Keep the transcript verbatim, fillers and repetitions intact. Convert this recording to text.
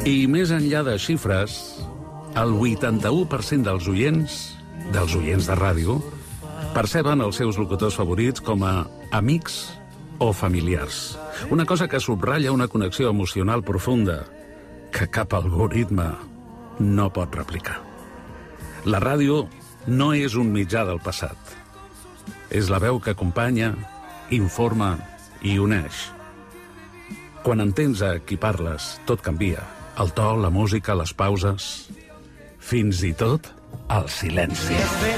I més enllà de xifres, el vuitanta-u per cent dels oients, dels oients de ràdio, perceben els seus locutors favorits com a amics o familiars. Una cosa que subratlla una connexió emocional profunda que cap algoritme no pot replicar. La ràdio no és un mitjà del passat. És la veu que acompanya, informa i uneix. Quan entens a qui parles, tot canvia. El to, la música, les pauses, fins i tot el silenci.